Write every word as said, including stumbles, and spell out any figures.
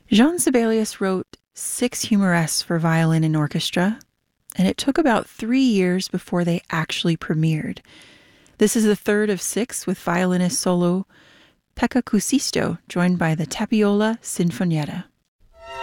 Jean Sibelius wrote six humoresques for violin and orchestra, and it took about three years before they actually premiered. This is the third of six with violinist solo Pekka Kuusisto, joined by the Tapiola Sinfonietta.